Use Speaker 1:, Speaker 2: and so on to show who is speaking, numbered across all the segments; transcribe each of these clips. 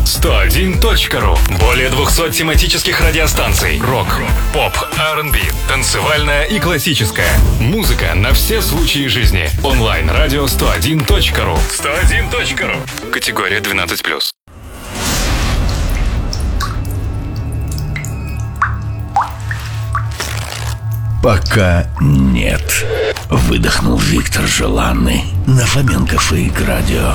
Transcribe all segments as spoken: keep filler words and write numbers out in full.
Speaker 1: сто один точка ру. Более двухсот тематических радиостанций. Рок, поп, ар энд би, танцевальная и классическая. Музыка на все случаи жизни. Онлайн-радио сто один точка ру. сто один точка ру. Категория двенадцать плюс.
Speaker 2: Пока нет. Выдохнул Виктор Желанный на Фоменко Фейк Радио.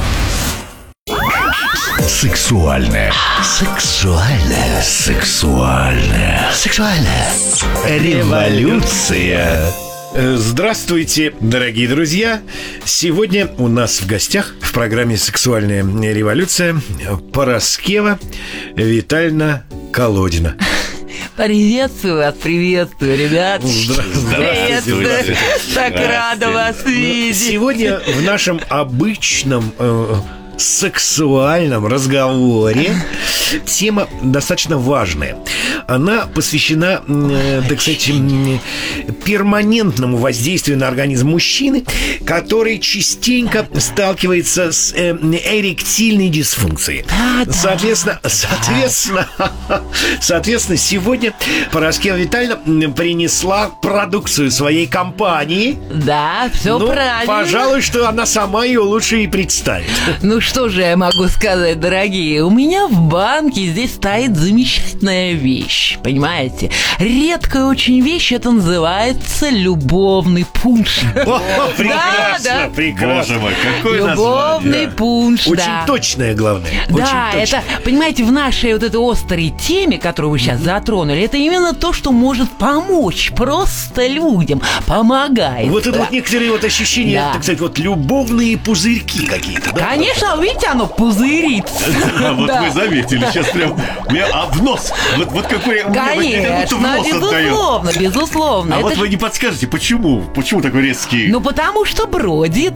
Speaker 2: Сексуальная. Сексуальная. Сексуальная. Сексуальная. Революция. Здравствуйте, дорогие друзья. Сегодня у нас в гостях в программе «Сексуальная революция» Параскева Витальевна Колодина.
Speaker 3: Приветствую вас, приветствую, ребят.
Speaker 2: Здравствуйте.
Speaker 3: Здравствуйте. Так рада вас видеть.
Speaker 2: Сегодня в нашем обычном э, сексуальном разговоре тема достаточно важная. Она посвящена, э, так сказать, перманентному воздействию на организм мужчины, который частенько сталкивается с э, эректильной дисфункцией.
Speaker 3: Да,
Speaker 2: соответственно,
Speaker 3: да.
Speaker 2: соответственно, соответственно, сегодня Параскева Витальевна принесла продукцию своей компании.
Speaker 3: Да, все
Speaker 2: Ну,
Speaker 3: правильно.
Speaker 2: пожалуй, что она сама ее лучше и представит.
Speaker 3: Ну что же я могу сказать, дорогие? У меня в банке здесь стоит замечательная вещь, понимаете? Редкая очень вещь, это называется любовный пунш.
Speaker 2: О, прекрасно,
Speaker 3: да.
Speaker 2: прекрасно.
Speaker 4: Боже мой, какое
Speaker 3: Любовный
Speaker 4: название.
Speaker 3: пунш,
Speaker 2: Очень
Speaker 3: да.
Speaker 2: точное, главное.
Speaker 3: Да,
Speaker 2: Очень точное.
Speaker 3: это, понимаете, в нашей вот этой острой теме, которую вы сейчас затронули, это именно то, что может помочь просто людям, помогает.
Speaker 2: Вот это
Speaker 3: да.
Speaker 2: вот некоторые вот ощущения,
Speaker 3: Да.
Speaker 2: так сказать, вот любовные пузырьки какие-то, да?
Speaker 3: Конечно, видите, оно пузырится.
Speaker 4: А вот
Speaker 3: Да.
Speaker 4: вы заметили, сейчас прям меня, а в нос. Вот, вот какой мне вот мне как будто в
Speaker 3: Конечно,
Speaker 4: нос отдает.
Speaker 3: безусловно, безусловно.
Speaker 4: А
Speaker 3: Это
Speaker 4: вот
Speaker 3: ж-
Speaker 4: вы не подскажете, почему? Почему такой резкий?
Speaker 3: Ну, потому что бродит.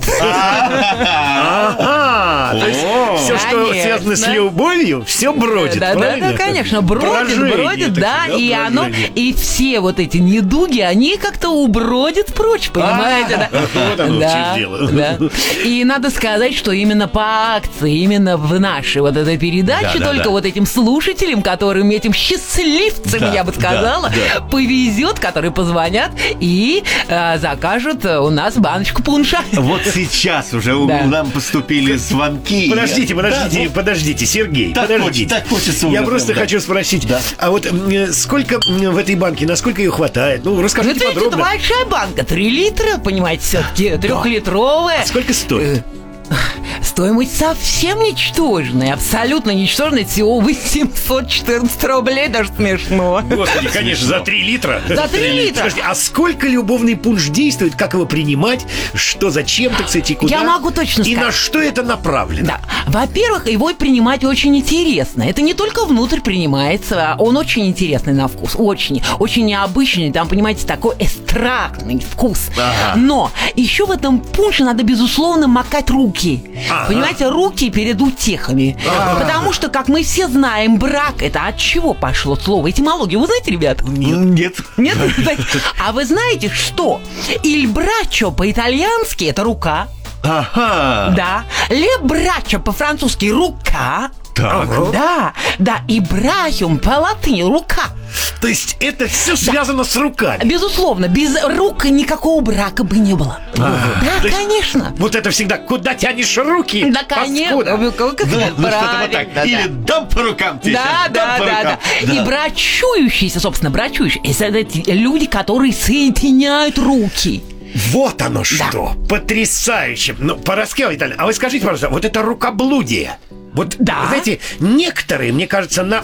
Speaker 2: Ага, то есть
Speaker 4: О,
Speaker 2: все, что
Speaker 3: конечно.
Speaker 2: связано с любовью, все бродит,
Speaker 3: Да, да,
Speaker 2: правильно?
Speaker 3: да, конечно, бродит,
Speaker 2: Брожение
Speaker 3: бродит, да,
Speaker 2: такое,
Speaker 3: и оно,
Speaker 2: брожение.
Speaker 3: и все вот эти недуги, они как-то убродят прочь, понимаете, да?
Speaker 2: Вот оно в
Speaker 3: Да,
Speaker 2: чем дело.
Speaker 3: да. И надо сказать, что именно по акции, именно в нашей вот этой передаче,
Speaker 4: Да, да,
Speaker 3: только
Speaker 4: да.
Speaker 3: вот этим слушателям, которым этим счастливцам,
Speaker 4: Да,
Speaker 3: я бы сказала,
Speaker 4: да,
Speaker 3: повезет, которые позвонят и э, закажут у нас баночку пунша.
Speaker 4: Вот сейчас уже у-
Speaker 3: Да.
Speaker 4: нам поступили звонки.
Speaker 2: Подождите, подождите,
Speaker 4: Да,
Speaker 2: подождите, Сергей,
Speaker 4: Так
Speaker 2: подождите.
Speaker 4: хочется, так хочется
Speaker 2: Я
Speaker 4: уже
Speaker 2: просто
Speaker 4: прям, да.
Speaker 2: хочу спросить,
Speaker 4: Да.
Speaker 2: а вот м, сколько м, в этой банке, насколько ее хватает? Ну,
Speaker 3: Ну,
Speaker 2: расскажите
Speaker 3: это, это
Speaker 2: подробно.
Speaker 3: большая банка, три литра, понимаете, все-таки трехлитровая.
Speaker 2: А сколько стоит?
Speaker 3: Стоимость совсем ничтожная, абсолютно ничтожная, всего восемьсот четырнадцать рублей, даже смешно.
Speaker 2: Господи, конечно, за три литра.
Speaker 3: За три литра.
Speaker 2: Подожди, а сколько любовный пунш действует, как его принимать, что, зачем, так сказать, и куда?
Speaker 3: Я могу точно
Speaker 2: И
Speaker 3: сказать.
Speaker 2: на что это направлено?
Speaker 3: Да. Во-первых, его принимать очень интересно. Это не только внутрь принимается, а он очень интересный на вкус. Очень, очень необычный. Там, понимаете, такой эстрактный вкус.
Speaker 2: Ага.
Speaker 3: Но еще в этом пунше надо, безусловно, макать руки.
Speaker 2: Ага.
Speaker 3: Понимаете, руки перед утехами.
Speaker 2: Ага.
Speaker 3: Потому что, как мы все знаем, брак — это от чего пошло слово? Этимологию вы знаете, ребят?
Speaker 4: Нет.
Speaker 3: Нет? А вы знаете, что «il braccio» по-итальянски — это рука.
Speaker 4: Ага.
Speaker 3: Да. «Le braccio» по-французски — рука.
Speaker 4: Так.
Speaker 3: Да, да, и «брахиум» по-латыни — рука.
Speaker 2: То есть это все связано с руками.
Speaker 3: Безусловно, без рук никакого брака бы не было. Да,
Speaker 2: То есть
Speaker 3: конечно.
Speaker 2: Вот это всегда, куда тянешь руки?
Speaker 3: Да, конечно.
Speaker 2: паскуда?
Speaker 3: Вы как это
Speaker 4: Да, ну что-то вот
Speaker 3: правильно,
Speaker 4: так.
Speaker 3: да,
Speaker 4: Или
Speaker 3: да.
Speaker 4: дам по рукам тебе
Speaker 3: Да,
Speaker 4: сейчас,
Speaker 3: да,
Speaker 4: дам по
Speaker 3: да,
Speaker 4: рукам.
Speaker 3: да. И брачующиеся, собственно, брачующиеся, это те люди, которые соединяют руки.
Speaker 2: Вот оно что. Потрясающе. Ну, Параскева Витальевна, а вы скажите, пожалуйста, вот это рукоблудие. Вот,
Speaker 3: Да.
Speaker 2: знаете, некоторые, мне кажется, на